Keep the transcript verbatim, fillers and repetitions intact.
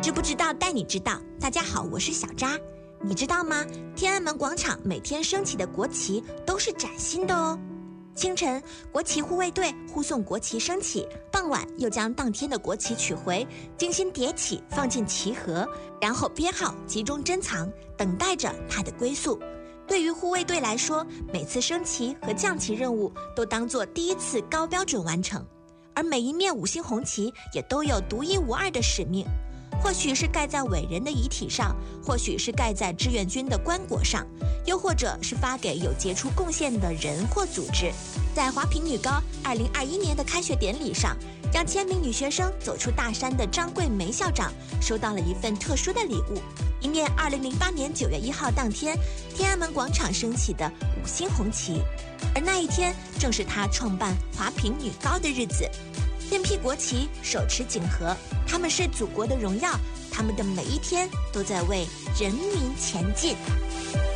知不知道带你知道。大家好，我是小扎。你知道吗？天安门广场每天升起的国旗都是崭新的哦。清晨，国旗护卫队护送国旗升起，傍晚又将当天的国旗取回，精心叠起，放进旗盒，然后编号，集中珍藏，等待着它的归宿。对于护卫队来说，每次升旗和降旗任务都当作第一次高标准完成，而每一面五星红旗也都有独一无二的使命。或许是盖在伟人的遗体上，或许是盖在志愿军的棺椁上，又或者是发给有杰出贡献的人或组织。在华坪女高二零二一年的开学典礼上，让千名女学生走出大山的张桂梅校长收到了一份特殊的礼物，一面二零零八年九月一号当天天安门广场升起的五星红旗，而那一天正是她创办华坪女高的日子。身披国旗，手持锦盒，他们是祖国的荣耀，他们的每一天都在为人民前进。